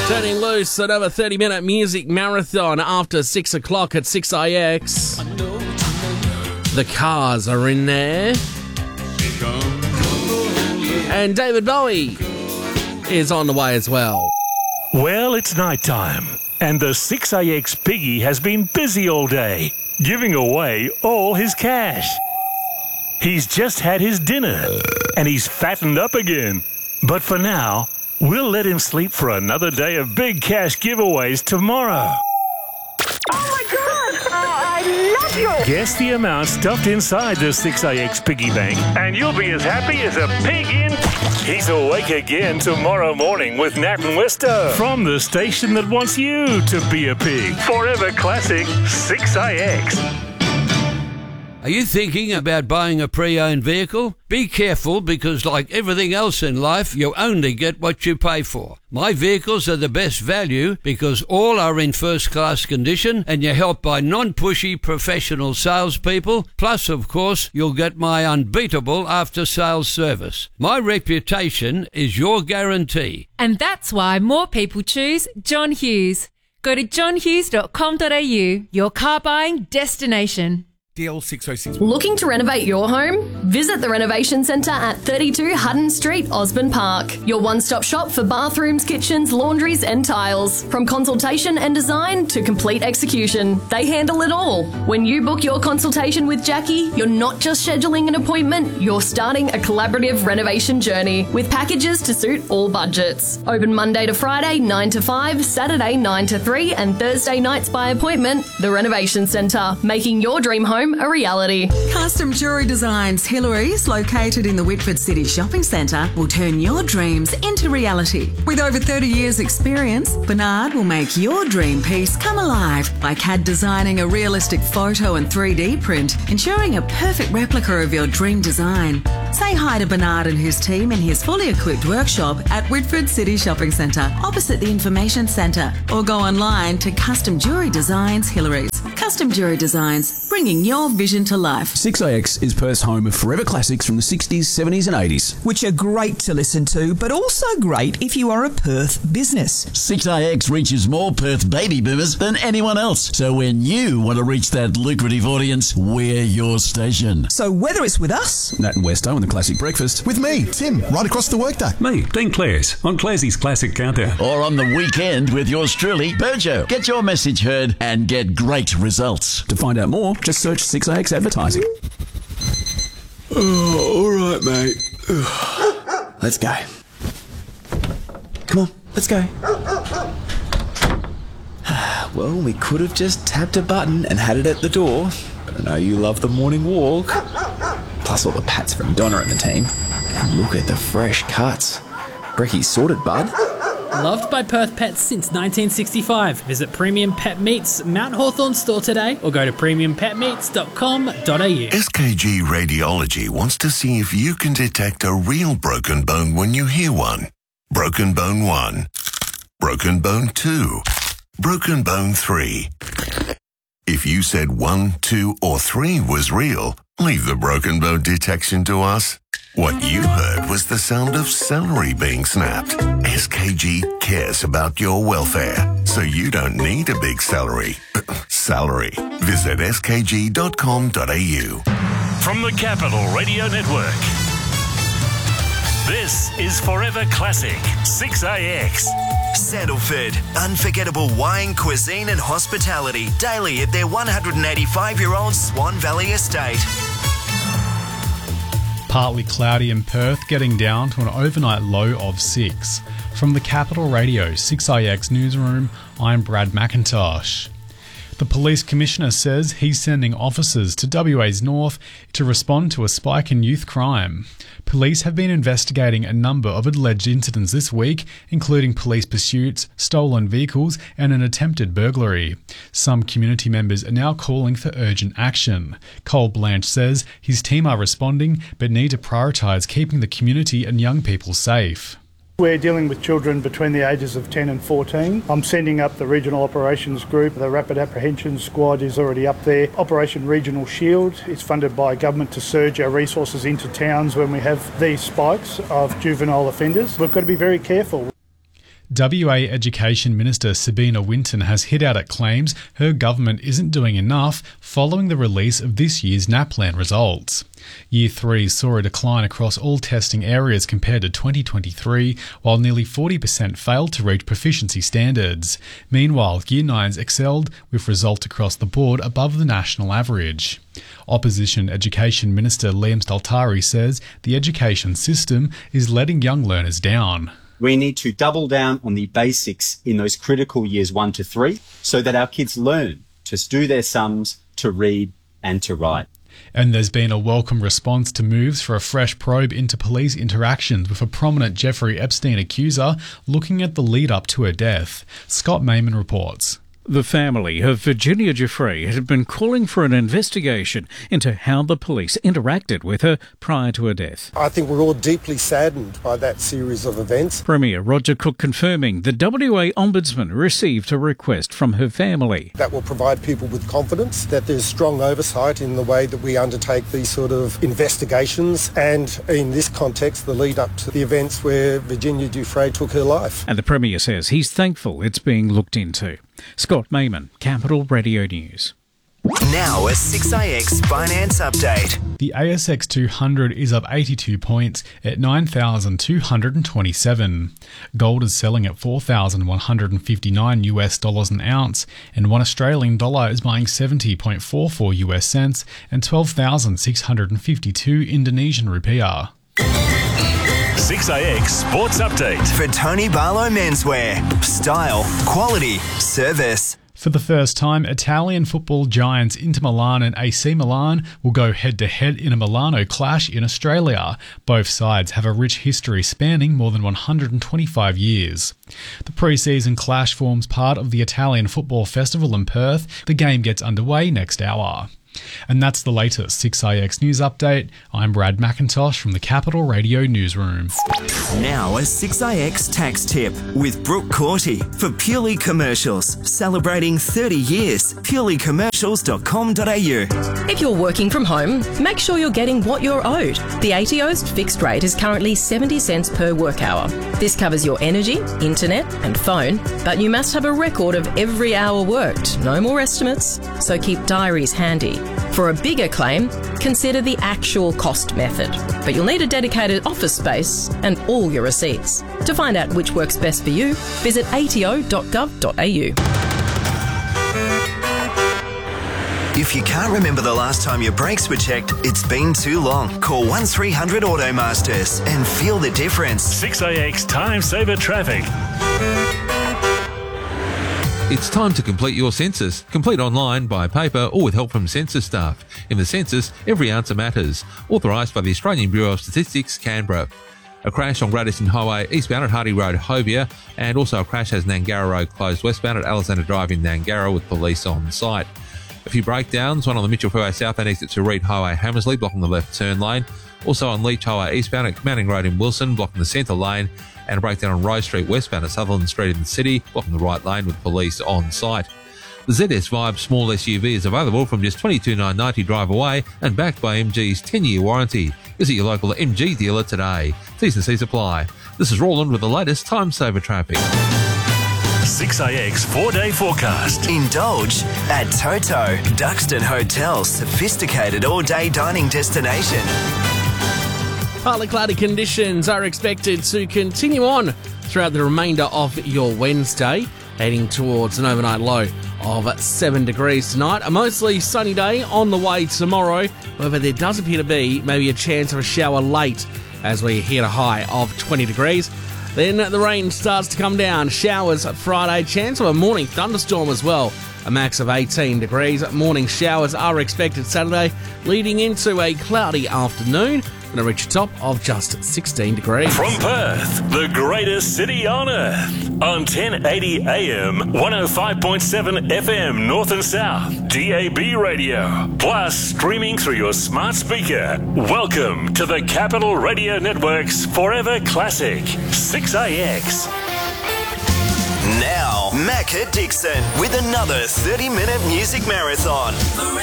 Turning loose, another 30-minute music marathon after 6 o'clock at 6IX. The Cars are in there. And David Bowie is on the way as well. Well, it's night time, and the 6AX Piggy has been busy all day, giving away all his cash. He's just had his dinner, and he's fattened up again. But for now, we'll let him sleep for another day of big cash giveaways tomorrow. Oh my God! I love you! Guess the amount stuffed inside the 6AX Piggy Bank, and you'll be as happy as a pig in... He's awake again tomorrow morning with Nat and Wester from the station that wants you to be a pig. Forever Classic 6AX. Are you thinking about buying a pre-owned vehicle? Be careful because like everything else in life, you only get what you pay for. My vehicles are the best value because all are in first-class condition and you're helped by non-pushy professional salespeople. Plus, of course, you'll get my unbeatable after-sales service. My reputation is your guarantee. And that's why more people choose John Hughes. Go to johnhughes.com.au, your car buying destination. DL 606. Looking to renovate your home? Visit the Renovation Centre at 32 Hutton Street, Osborne Park. Your one-stop shop for bathrooms, kitchens, laundries and tiles. From consultation and design to complete execution, they handle it all. When you book your consultation with Jackie, you're not just scheduling an appointment, you're starting a collaborative renovation journey with packages to suit all budgets. Open Monday to Friday 9 to 5, Saturday 9 to 3 and Thursday nights by appointment. The Renovation Centre, making your dream home a reality. Custom Jewellery Designs Hillary's, located in the Whitford City Shopping Centre, will turn your dreams into reality. With over 30 years experience, Bernard will make your dream piece come alive by CAD designing a realistic photo and 3D print, ensuring a perfect replica of your dream design. Say hi to Bernard and his team in his fully equipped workshop at Whitford City Shopping Centre, opposite the Information Centre, or go online to Custom Jewellery Designs Hillary's. Custom Jewellery Designs, bringing your vision to life. 6AX is Perth's home of forever classics from the 60s, 70s and 80s. Which are great to listen to, but also great if you are a Perth business. 6AX reaches more Perth baby boomers than anyone else. So when you want to reach that lucrative audience, we're your station. So whether it's with us, Nat and Westo and the Classic Breakfast, with me, Tim, right across the workday. Me, Dean Clares, on Clarsey's Classic Countdown. Or on the weekend with yours truly, Berjo. Get your message heard and get great results. To find out more, just search 6AX Advertising. Oh, all right, mate. Let's go. Come on, let's go. Well, we could have just tapped a button and had it at the door, but I know you love the morning walk. Plus all the pats from Donna and the team. And look at the fresh cuts. Brecky's sorted, bud. Loved by Perth pets since 1965. Visit Premium Pet Meats Mount Hawthorn store today or go to premiumpetmeats.com.au. SKG Radiology wants to see if you can detect a real broken bone when you hear one. Broken bone 1. Broken bone 2. Broken bone 3. If you said 1, 2 or 3 was real, leave the broken bone detection to us. What you heard was the sound of celery being snapped. SKG cares about your welfare, so you don't need a big salary. Visit skg.com.au. From the Capital Radio Network, this is Forever Classic 6AX. Sandalford, unforgettable wine, cuisine and hospitality daily at their 185-year-old Swan Valley estate. Partly cloudy in Perth, getting down to an overnight low of 6. From the Capital Radio 6IX Newsroom, I'm Brad McIntosh. The Police Commissioner says he's sending officers to WA's north to respond to a spike in youth crime. Police have been investigating a number of alleged incidents this week, including police pursuits, stolen vehicles and an attempted burglary. Some community members are now calling for urgent action. Cole Blanche says his team are responding but need to prioritise keeping the community and young people safe. We're dealing with children between the ages of 10 and 14. I'm sending up the Regional Operations Group. The Rapid Apprehension Squad is already up there. Operation Regional Shield is funded by government to surge our resources into towns when we have these spikes of juvenile offenders. We've got to be very careful. WA Education Minister Sabina Winton has hit out at claims her government isn't doing enough following the release of this year's NAPLAN results. Year 3 saw a decline across all testing areas compared to 2023, while nearly 40% failed to reach proficiency standards. Meanwhile, Year 9s excelled, with results across the board above the national average. Opposition Education Minister Liam Staltari says the education system is letting young learners down. We need to double down on the basics in those critical years 1 to 3 so that our kids learn to do their sums, to read and to write. And there's been a welcome response to moves for a fresh probe into police interactions with a prominent Jeffrey Epstein accuser looking at the lead up to her death. Scott Mayman reports. The family of Virginia Giuffre had been calling for an investigation into how the police interacted with her prior to her death. I think we're all deeply saddened by that series of events. Premier Roger Cook confirming the WA Ombudsman received a request from her family. That will provide people with confidence that there's strong oversight in the way that we undertake these sort of investigations, and in this context, the lead up to the events where Virginia Giuffre took her life. And the Premier says he's thankful it's being looked into. Scott Mayman, Capital Radio News. Now a 6AX Finance Update. The ASX 200 is up 82 points at 9,227. Gold is selling at $4,159 an ounce, and $1 Australian dollar is buying 70.44 US cents and 12,652 Indonesian rupiah. 6AX Sports Update. For Tony Barlow Menswear. Style, quality, service. For the first time, Italian football giants Inter Milan and AC Milan will go head-to-head in a Milano clash in Australia. Both sides have a rich history spanning more than 125 years. The pre-season clash forms part of the Italian Football Festival in Perth. The game gets underway next hour. And that's the latest 6IX News Update. I'm Brad McIntosh from the Capital Radio Newsroom. Now a 6IX tax tip with Brooke Corty for Purely Commercials. Celebrating 30 years. purelycommercials.com.au. If you're working from home, make sure you're getting what you're owed. The ATO's fixed rate is currently 70 cents per work hour. This covers your energy, internet and phone, but you must have a record of every hour worked. No more estimates, so keep diaries handy. For a bigger claim, consider the actual cost method. But you'll need a dedicated office space and all your receipts. To find out which works best for you, visit ato.gov.au. If you can't remember the last time your brakes were checked, it's been too long. Call 1300 Automasters and feel the difference. 6AX Time Saver Traffic. It's time to complete your census. Complete online, by paper or with help from census staff. In the census, every answer matters. Authorised by the Australian Bureau of Statistics, Canberra. A crash on Great Eastern Highway eastbound at Hardy Road, Hovea, and also a crash has Nangara Road closed westbound at Alexander Drive in Nangara with police on site. A few breakdowns, one on the Mitchell Freeway southbound exit to Reed Highway, Hammersley, blocking the left turn lane. Also on Leach Highway eastbound at Manning Road in Wilson, blocking the centre lane. And a breakdown on Rose Street westbound at Sutherland Street in the city, blocking the right lane with police on site. The ZS Vibe small SUV is available from just $22,990 drive away and backed by MG's 10-year warranty. Visit your local MG dealer today. T's and C's apply. This is Roland with the latest Time Saver traffic. 6AX 4-day forecast. Indulge at Toto, Duxton Hotel's sophisticated all-day dining destination. Partly cloudy conditions are expected to continue on throughout the remainder of your Wednesday, heading towards an overnight low of 7 degrees tonight. A mostly sunny day on the way tomorrow, however there does appear to be maybe a chance of a shower late as we hit a high of 20 degrees. Then the rain starts to come down. Showers Friday, chance of a morning thunderstorm as well. A max of 18 degrees. Morning showers are expected Saturday, leading into a cloudy afternoon. Going to reach a top of just 16 degrees. From Perth, the greatest city on earth. On 1080 AM, 105.7 FM North and South, DAB radio. Plus streaming through your smart speaker. Welcome to the Capital Radio Network's Forever Classic, 6AX. Now, Macca Dixon with another 30-minute music marathon.